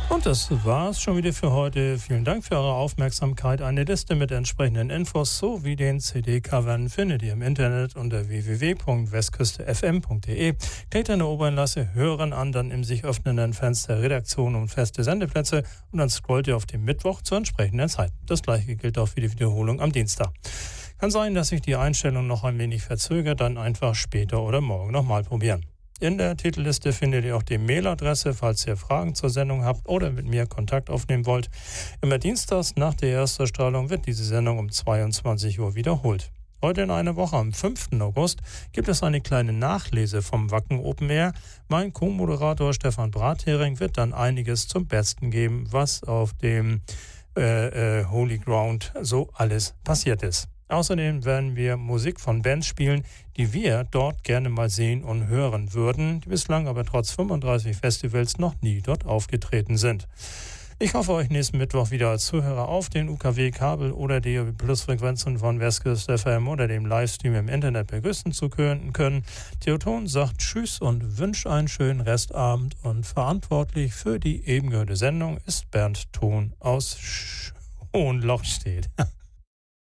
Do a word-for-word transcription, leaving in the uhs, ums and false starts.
Und das war's schon wieder für heute. Vielen Dank für eure Aufmerksamkeit. Eine Liste mit entsprechenden Infos sowie den C D-Covern findet ihr im Internet unter w w w punkt westküste f m punkt d e. Klickt an der Oberleiste Hören an, dann im sich öffnenden Fenster Redaktion und feste Sendeplätze und dann scrollt ihr auf den Mittwoch zur entsprechenden Zeit. Das gleiche gilt auch für die Wiederholung am Dienstag. Kann sein, dass sich die Einstellung noch ein wenig verzögert, dann einfach später oder morgen nochmal probieren. In der Titelliste findet ihr auch die Mailadresse, falls ihr Fragen zur Sendung habt oder mit mir Kontakt aufnehmen wollt. Immer dienstags nach der Erstausstrahlung wird diese Sendung um zweiundzwanzig Uhr wiederholt. Heute in einer Woche, am fünften August, gibt es eine kleine Nachlese vom Wacken Open Air. Mein Co-Moderator Stefan Brathering wird dann einiges zum Besten geben, was auf dem äh, äh, Holy Ground so alles passiert ist. Außerdem werden wir Musik von Bands spielen, die wir dort gerne mal sehen und hören würden, die bislang aber trotz fünfunddreißig Festivals noch nie dort aufgetreten sind. Ich hoffe, euch nächsten Mittwoch wieder als Zuhörer auf den U K W-Kabel oder D A B Plus Frequenzen von Westküste F M oder dem Livestream im Internet begrüßen zu können. Theoton sagt Tschüss und wünscht einen schönen Restabend und verantwortlich für die eben gehörte Sendung ist Bernd Thon aus Hohenlochstedt.